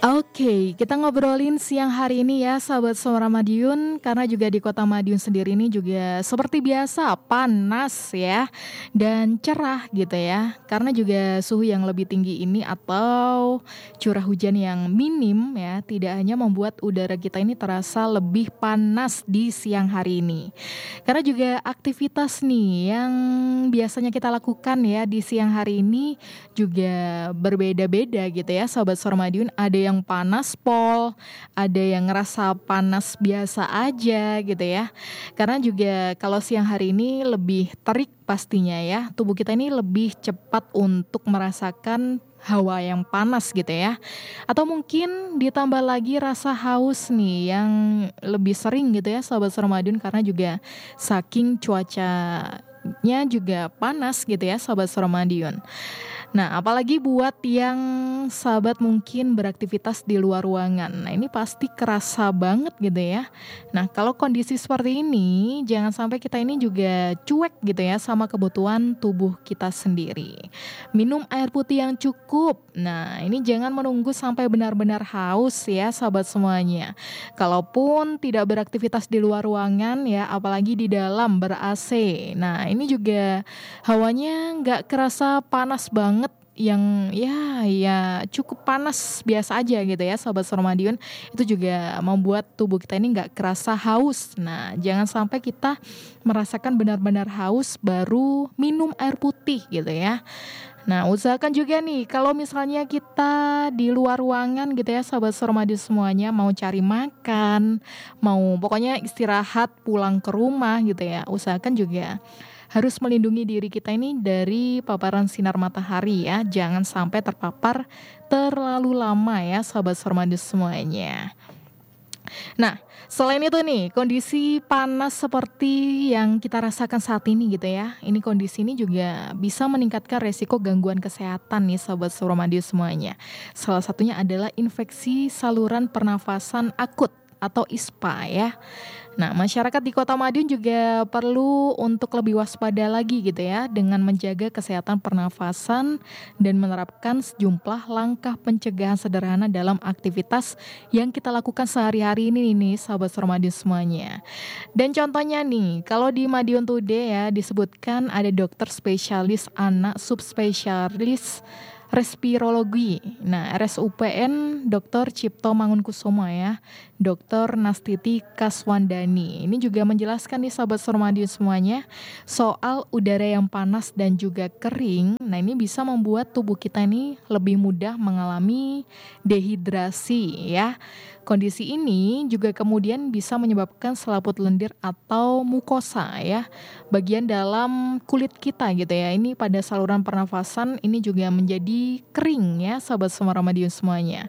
Oke, kita ngobrolin siang hari ini ya sahabat Suara Madiun. Karena juga di kota Madiun sendiri ini juga seperti biasa panas ya. Dan cerah gitu ya. Karena juga suhu yang lebih tinggi ini atau curah hujan yang minim ya, tidak hanya membuat udara kita ini terasa lebih panas di siang hari ini. Karena juga aktivitas nih yang biasanya kita lakukan ya di siang hari ini juga berbeda-beda gitu ya Sobat Sormadiun. Ada yang panas pol, ada yang ngerasa panas biasa aja gitu ya. Karena juga kalau siang hari ini lebih terik pastinya ya. Tubuh kita ini lebih cepat untuk merasakan hawa yang panas gitu ya. Atau mungkin ditambah lagi rasa haus nih yang lebih sering gitu ya Sobat Sormadiun, karena juga saking cuacanya juga panas gitu ya Sobat Sormadiun. Nah, apalagi buat yang sahabat mungkin beraktivitas di luar ruangan. Nah, ini pasti kerasa banget gitu ya. Nah, kalau kondisi seperti ini, jangan sampai kita ini juga cuek gitu ya sama kebutuhan tubuh kita sendiri. Minum air putih yang cukup. Nah, ini jangan menunggu sampai benar-benar haus ya sahabat semuanya. Kalaupun tidak beraktivitas di luar ruangan ya, apalagi di dalam ber-AC. Nah, ini juga hawanya nggak kerasa panas banget, yang ya cukup panas biasa aja gitu ya Sobat Sormadiun. Itu juga membuat tubuh kita ini nggak kerasa haus. Nah, jangan sampai kita merasakan benar-benar haus baru minum air putih gitu ya. Nah, usahakan juga nih kalau misalnya kita di luar ruangan gitu ya Sobat Sormadiun semuanya, mau cari makan, mau pokoknya istirahat pulang ke rumah gitu ya, usahakan juga harus melindungi diri kita ini dari paparan sinar matahari ya. Jangan sampai terpapar terlalu lama ya Sobat Sormadius semuanya. Nah, selain itu nih, kondisi panas seperti yang kita rasakan saat ini gitu ya. Ini kondisi ini juga bisa meningkatkan resiko gangguan kesehatan nih Sobat Sormadius semuanya. Salah satunya adalah infeksi saluran pernafasan akut atau ISPA ya. Nah, masyarakat di Kota Madiun juga perlu untuk lebih waspada lagi gitu ya, dengan menjaga kesehatan pernafasan dan menerapkan sejumlah langkah pencegahan sederhana dalam aktivitas yang kita lakukan sehari-hari ini nih sahabat Madiun semuanya. Dan contohnya nih, kalau di Madiun Today ya disebutkan ada dokter spesialis anak subspesialis respirologi. Nah, RSUPN Dr. Cipto Mangunkusumo ya, Dr. Nastiti Kaswandani. Ini juga menjelaskan nih sahabat Sormadiun semuanya soal udara yang panas dan juga kering. Nah, ini bisa membuat tubuh kita ini lebih mudah mengalami dehidrasi ya. Kondisi ini juga kemudian bisa menyebabkan selaput lendir atau mukosa ya, bagian dalam kulit kita gitu ya. Ini pada saluran pernafasan ini juga menjadi kering ya sahabat semua Madiun semuanya.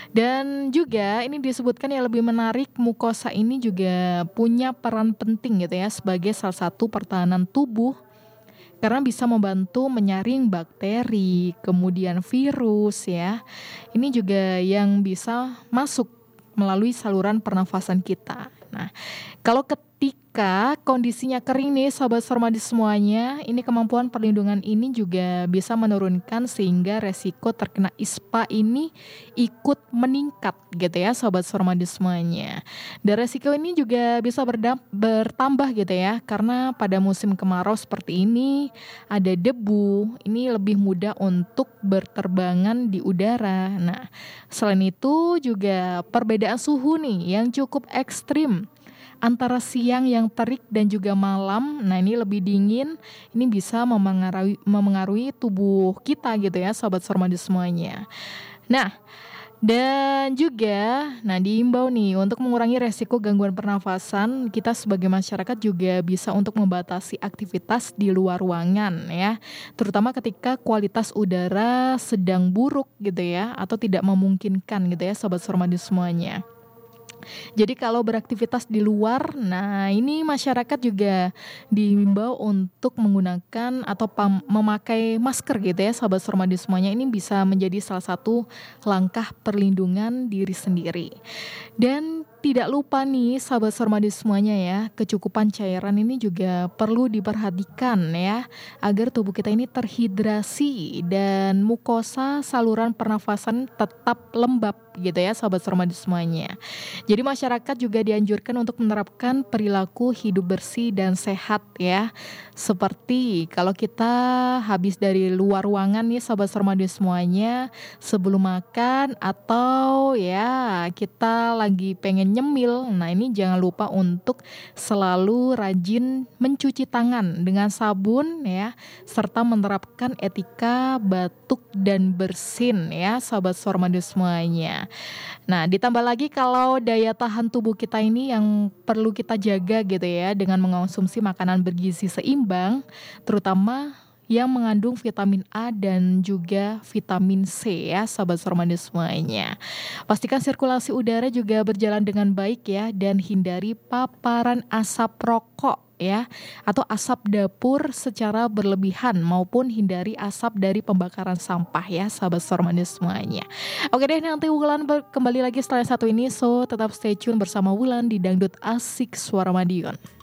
Dan juga ini disebutkan yang lebih menarik, mukosa ini juga punya peran penting gitu ya sebagai salah satu pertahanan tubuh, karena bisa membantu menyaring bakteri, kemudian virus ya. Ini juga yang bisa masuk melalui saluran pernafasan kita. Nah, kalau ketika kondisinya kering nih sahabat Sormadius semuanya, ini kemampuan perlindungan ini juga bisa menurunkan sehingga resiko terkena ISPA ini ikut meningkat gitu ya sahabat Sormadius semuanya. Dan resiko ini juga bisa bertambah gitu ya, karena pada musim kemarau seperti ini ada debu, ini lebih mudah untuk berterbangan di udara. Nah, selain itu juga perbedaan suhu nih yang cukup ekstrim antara siang yang terik dan juga malam. Nah, ini lebih dingin, ini bisa memengaruhi tubuh kita gitu ya Sobat Sormadius semuanya. Nah, dan juga diimbau nih untuk mengurangi resiko gangguan pernafasan, kita sebagai masyarakat juga bisa untuk membatasi aktivitas di luar ruangan ya, terutama ketika kualitas udara sedang buruk gitu ya, atau tidak memungkinkan gitu ya Sobat Sormadius semuanya. Jadi kalau beraktivitas di luar, nah ini masyarakat juga diimbau untuk menggunakan atau memakai masker gitu ya sahabat Sormadi semuanya. Ini bisa menjadi salah satu langkah perlindungan diri sendiri. Dan tidak lupa nih sahabat Sormadi semuanya ya, kecukupan cairan ini juga perlu diperhatikan ya, agar tubuh kita ini terhidrasi dan mukosa saluran pernafasan tetap lembab gitu ya sahabat Sormadi semuanya. Jadi masyarakat juga dianjurkan untuk menerapkan perilaku hidup bersih dan sehat ya. Seperti kalau kita habis dari luar ruangan nih sahabat Sormadi semuanya, sebelum makan atau ya kita lagi pengen nyemil. Nah, ini jangan lupa untuk selalu rajin mencuci tangan dengan sabun ya, serta menerapkan etika batuk dan bersin ya sahabat Sormadi semuanya. Nah, ditambah lagi kalau daya tahan tubuh kita ini yang perlu kita jaga gitu ya, dengan mengonsumsi makanan bergizi seimbang, terutama yang mengandung vitamin A dan juga vitamin C ya sahabat Sormadi semuanya. Pastikan sirkulasi udara juga berjalan dengan baik ya, dan hindari paparan asap rokok ya, atau asap dapur secara berlebihan, maupun hindari asap dari pembakaran sampah ya sahabat Sormadi semuanya. Oke deh, nanti Wulan kembali lagi setelah satu ini, so tetap stay tune bersama Wulan di Dangdut Asik Suara Madiun.